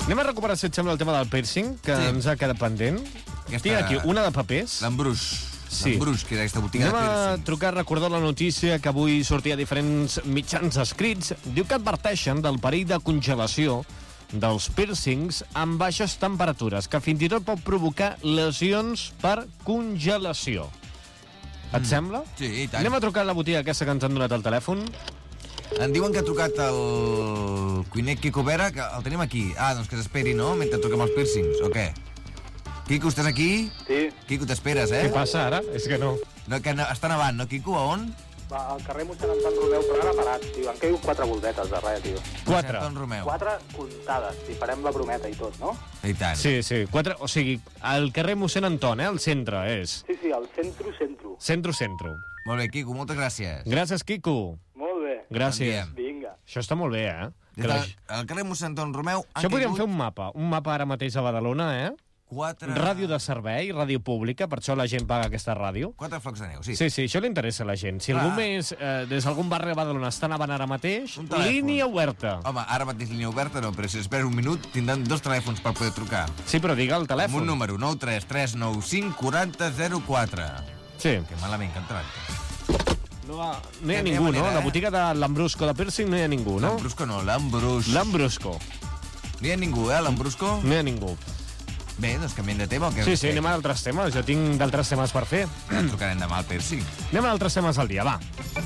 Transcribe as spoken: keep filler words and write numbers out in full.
Anem a recuperar, si et sembla, el tema del piercing, que sí. ens ha quedat pendent. Aquesta... Tinc aquí una de papers. L'Embrús. Sí. L'Embrús, que era aquesta botiga Anem de piercing. Anem a trucar a recordar la notícia que avui sortia a diferents mitjans escrits. Diu que adverteixen del perill de congelació dels piercings amb baixes temperatures, que fins i tot pot provocar lesions per congelació. Et mm. sembla? Sí, i tant. Anem a trucar a la botiga aquesta que ens han donat al telèfon. Em diuen que ha trucat el cuiner Quico Vera, que el tenim aquí. Ah, doncs que s'esperi, no?, mentre truquem els piercings, o què? Quico, estàs aquí? Sí. Quico, t'esperes, eh? Què passa ara? És que no. No, que està nevant, no, Quico? A on? Va, al carrer Mossèn Anton Romeu, però ara parat, tio. Em quedo quatre voltetes de raia, tio. Quatre. Anton Romeu. Quatre comptades, si farem la brometa i tot, no? I tant. Sí, sí, quatre, o sigui, al carrer mossèn Anton, eh, al centre, és. Sí, sí, al centro-centro. Centro-centro. Molt bé, Quico, moltes gràcies. Gràcies, Quico. Molt bé. Gràcies. Bon Vinga. Això està molt bé, eh? Des de, al carrer Mossèn Anton Romeu... Això podríem fer un mapa, un mapa ara mateix a Badalona, eh? Quatre... Ràdio de servei, ràdio pública, per això la gent paga aquesta ràdio. Quatre flocs de neu, sí. Sí, sí, això li interessa a la gent. Si Clar. algú més, eh, des d'algun barri de Badalona està nevant ara mateix, línia oberta. Home, ara mateix línia oberta no, però si esperes un minut tindran dos telèfons per poder trucar. Sí, però digue el telèfon. Amb un número, nou tres tres nou cinc quatre zero zero quatre. Sí. Que malament que entrat. No, va, no hi ha ningú, manera, no? La botiga de l'Ambrusco de piercing no hi ha ningú, no? L'Ambrusco no, l'Ambrus. L'Ambrusco. No hi ha ningú, eh, l'Ambrusco? No hi ha ningú. Bé, doncs canviem de tema o què? Sí, sí, anem a d'altres temes. Jo tinc d'altres temes per fer. Ja trucarem demà al piercing. Anem a d'altres temes al dia, va.